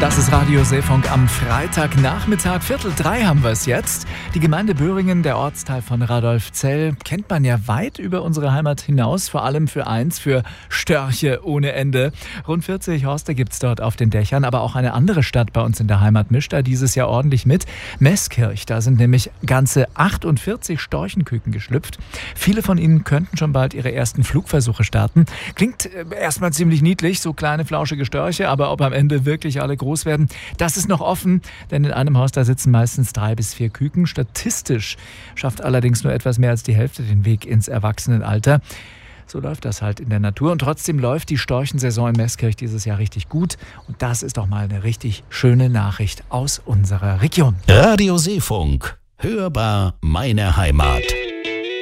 Das ist Radio Seefunk am Freitagnachmittag. 2:45 haben wir es jetzt. Die Gemeinde Böhringen, der Ortsteil von Radolfzell, kennt man ja weit über unsere Heimat hinaus. Vor allem für Störche ohne Ende. Rund 40 Horste gibt es dort auf den Dächern. Aber auch eine andere Stadt bei uns in der Heimat mischt da dieses Jahr ordentlich mit. Meßkirch, da sind nämlich ganze 48 Storchenküken geschlüpft. Viele von ihnen könnten schon bald ihre ersten Flugversuche starten. Klingt erstmal ziemlich niedlich, so kleine flauschige Störche. Aber ob am Ende wirklich alle groß werden, das ist noch offen, denn in einem Haus, da sitzen meistens 3 bis 4 Küken. Statistisch schafft allerdings nur etwas mehr als die Hälfte den Weg ins Erwachsenenalter. So läuft das halt in der Natur. Und trotzdem läuft die Storchensaison in Meßkirch dieses Jahr richtig gut. Und das ist doch mal eine richtig schöne Nachricht aus unserer Region. Radio Seefunk. Hörbar meine Heimat.